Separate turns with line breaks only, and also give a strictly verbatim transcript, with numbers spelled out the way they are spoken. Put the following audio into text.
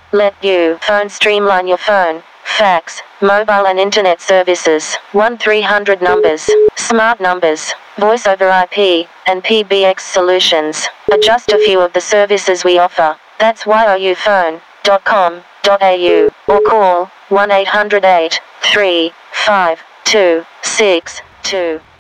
Let you phone streamline your phone, fax, mobile and internet services. one three hundred numbers, smart numbers, voice over I P, and P B X solutions are just a few of the services we offer. That's y o u phone dot com dot a u or call one eight hundred eight three five two six two.